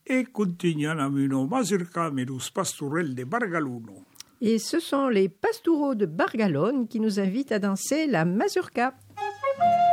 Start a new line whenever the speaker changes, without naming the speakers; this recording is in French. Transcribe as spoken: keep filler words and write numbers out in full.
et continuant amb une mazurka melus pastorel de Bargaluno.
Et ce sont les pastoraux de Bargalone qui nous invitent à danser la mazurka.